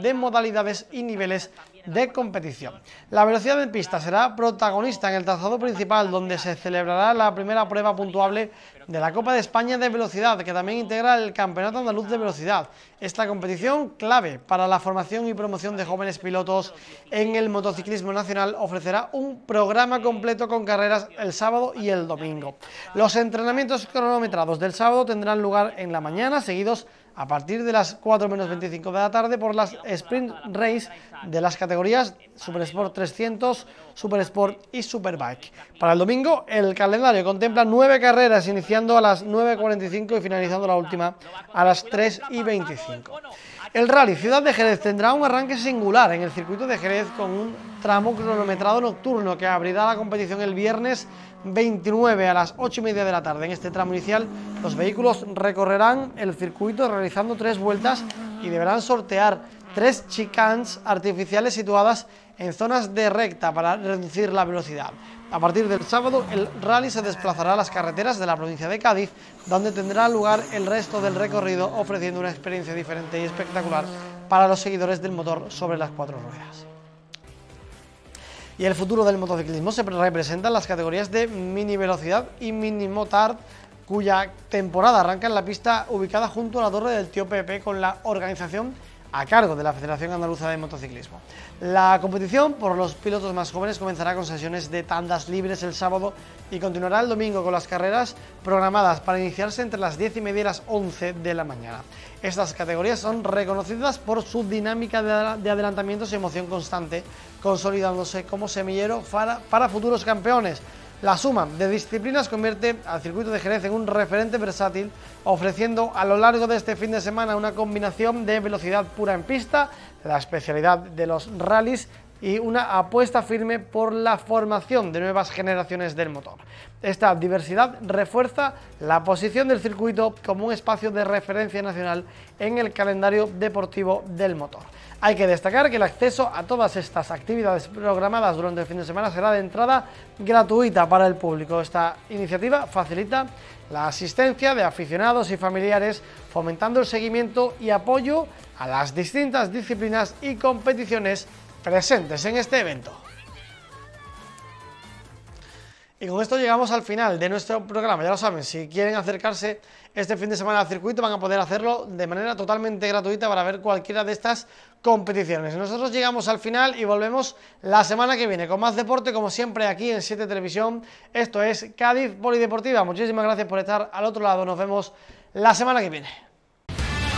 de modalidades y niveles de competición. La velocidad en pista será protagonista en el trazado principal, donde se celebrará la primera prueba puntuable de la Copa de España de Velocidad, que también integra el Campeonato Andaluz de Velocidad. Esta competición, clave para la formación y promoción de jóvenes pilotos en el motociclismo nacional, ofrecerá un programa completo con carreras el sábado y el domingo. Los entrenamientos cronometrados del sábado tendrán lugar en la mañana, seguidos a partir de las 4 menos 25 de la tarde por las Sprint Race de las categorías Super Sport 300, Super Sport y Superbike. Para el domingo, el calendario contempla 9 carreras, iniciando a las 9:45 y finalizando la última a las 3:25. El Rally Ciudad de Jerez tendrá un arranque singular en el circuito de Jerez con un tramo cronometrado nocturno que abrirá la competición el viernes 29 a las 8:30 de la tarde. En este tramo inicial, los vehículos recorrerán el circuito realizando 3 vueltas y deberán sortear 3 chicanes artificiales situadas en zonas de recta para reducir la velocidad. A partir del sábado, el rally se desplazará a las carreteras de la provincia de Cádiz, donde tendrá lugar el resto del recorrido, ofreciendo una experiencia diferente y espectacular para los seguidores del motor sobre las 4 ruedas. Y el futuro del motociclismo se representa en las categorías de mini velocidad y mini motard, cuya temporada arranca en la pista ubicada junto a la Torre del Tío Pepe, con la organización a cargo de la Federación Andaluza de Motociclismo. La competición por los pilotos más jóvenes comenzará con sesiones de tandas libres el sábado y continuará el domingo con las carreras programadas para iniciarse entre las 10:30 y las 11 de la mañana. Estas categorías son reconocidas por su dinámica de adelantamientos y emoción constante, consolidándose como semillero para futuros campeones. La suma de disciplinas convierte al circuito de Jerez en un referente versátil, ofreciendo a lo largo de este fin de semana una combinación de velocidad pura en pista, la especialidad de los rallies y una apuesta firme por la formación de nuevas generaciones del motor. Esta diversidad refuerza la posición del circuito como un espacio de referencia nacional en el calendario deportivo del motor. Hay que destacar que el acceso a todas estas actividades programadas durante el fin de semana será de entrada gratuita para el público. Esta iniciativa facilita la asistencia de aficionados y familiares, fomentando el seguimiento y apoyo a las distintas disciplinas y competiciones presentes en este evento. Y con esto llegamos al final de nuestro programa. Ya lo saben, si quieren acercarse este fin de semana al circuito, van a poder hacerlo de manera totalmente gratuita para ver cualquiera de estas competiciones. Nosotros llegamos al final y volvemos la semana que viene con más deporte, como siempre, aquí en 7 Televisión. Esto es Cádiz Polideportiva. Muchísimas gracias por estar al otro lado. Nos vemos la semana que viene.